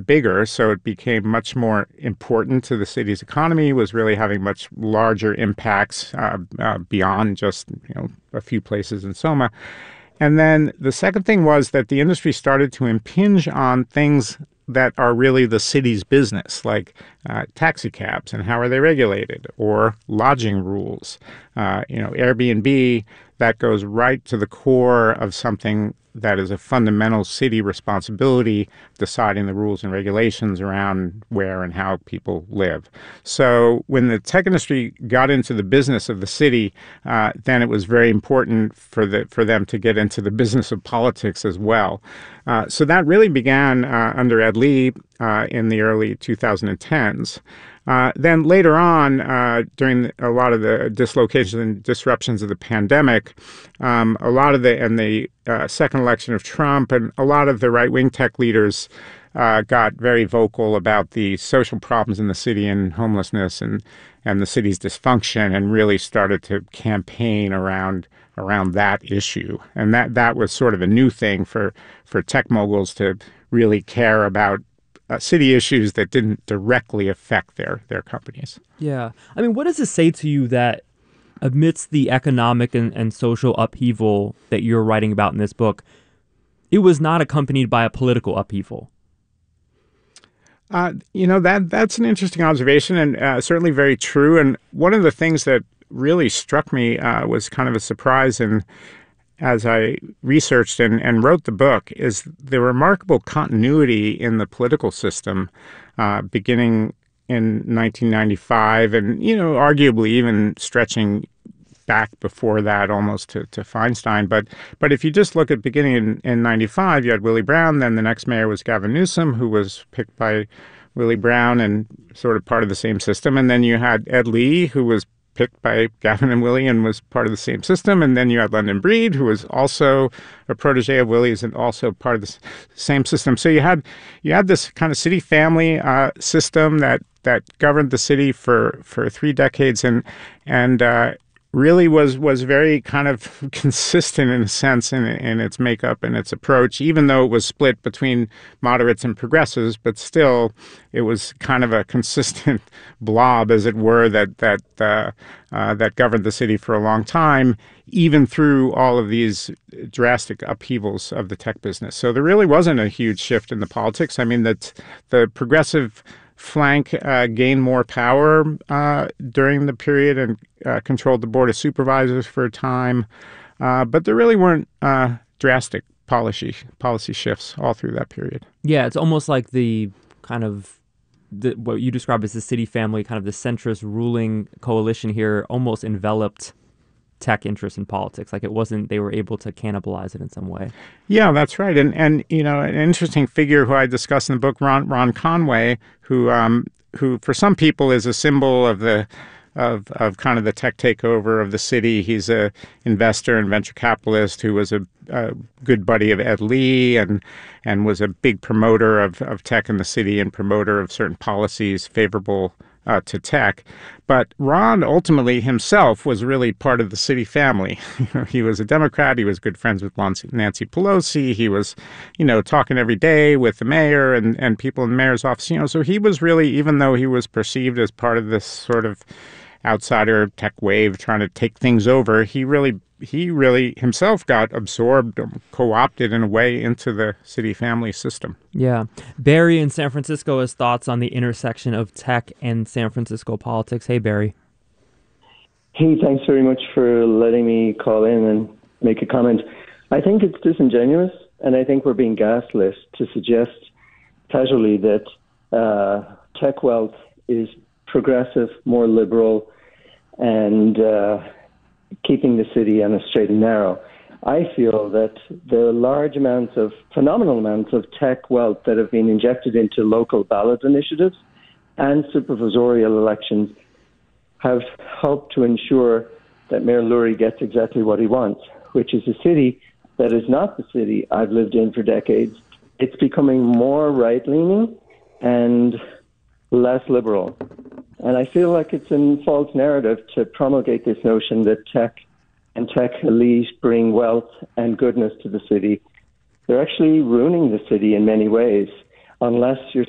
got bigger, so it became much more important to the city's economy, was really having much larger impacts beyond just a few places in Soma. And then the second thing was that the industry started to impinge on things that are really the city's business, like taxi cabs and how are they regulated, or lodging rules. Airbnb, that goes right to the core of something that is a fundamental city responsibility, deciding the rules and regulations around where and how people live. So when the tech industry got into the business of the city, then it was very important for them to get into the business of politics as well. So that really began under Ed Lee in the early 2010s. Then later on, during a lot of the dislocations and disruptions of the pandemic, a lot of the second election of Trump, and a lot of the right-wing tech leaders got very vocal about the social problems in the city and homelessness and the city's dysfunction, and really started to campaign around that issue. And that was sort of a new thing for tech moguls to really care about city issues that didn't directly affect their companies. Yeah. I mean, what does it say to you that amidst the economic and social upheaval that you're writing about in this book, it was not accompanied by a political upheaval? That's an interesting observation, and certainly very true. And one of the things that really struck me was kind of a surprise, and as I researched and wrote the book, is the remarkable continuity in the political system beginning in 1995, and arguably even stretching back before that almost to Feinstein. But if you just look at beginning in 95, you had Willie Brown. Then the next mayor was Gavin Newsom, who was picked by Willie Brown and sort of part of the same system. And then you had Ed Lee, who was picked by Gavin and Willie and was part of the same system. And then you had London Breed, who was also a protege of Willie's and also part of the same system. So you had this kind of city family system that governed the city for 3 decades and really was very kind of consistent in a sense in its makeup and its approach, even though it was split between moderates and progressives. But still, it was kind of a consistent blob, as it were, that governed the city for a long time, even through all of these drastic upheavals of the tech business. So there really wasn't a huge shift in the politics. I mean, that the progressive flank gained more power during the period and controlled the Board of Supervisors for a time. But there really weren't drastic policy shifts all through that period. Yeah, it's almost like the kind of what you describe as the city family, kind of the centrist ruling coalition here, almost enveloped tech interest in politics. Like it wasn't, they were able to cannibalize it in some way. Yeah, that's right. And an interesting figure who I discuss in the book, Ron Conway, who for some people is a symbol of kind of the tech takeover of the city. He's a investor and venture capitalist who was a good buddy of Ed Lee and was a big promoter of tech in the city and promoter of certain policies favorable to tech. But Ron ultimately himself was really part of the city family. He was a Democrat. He was good friends with Nancy Pelosi. He was, talking every day with the mayor and people in the mayor's office. So he was really, even though he was perceived as part of this sort of outsider tech wave trying to take things over, he really himself got absorbed, co-opted in a way into the city family system. Yeah. Barry in San Francisco has thoughts on the intersection of tech and San Francisco politics. Hey, Barry. Hey, thanks very much for letting me call in and make a comment. I think it's disingenuous, and I think we're being gaslit to suggest casually that tech wealth is progressive, more liberal, and keeping the city on a straight and narrow. I feel that the phenomenal amounts of tech wealth that have been injected into local ballot initiatives and supervisorial elections have helped to ensure that Mayor Lurie gets exactly what he wants, which is a city that is not the city I've lived in for decades. It's becoming more right-leaning and less liberal. And I feel like it's a false narrative to promulgate this notion that tech and tech elite bring wealth and goodness to the city. They're actually ruining the city in many ways, unless you're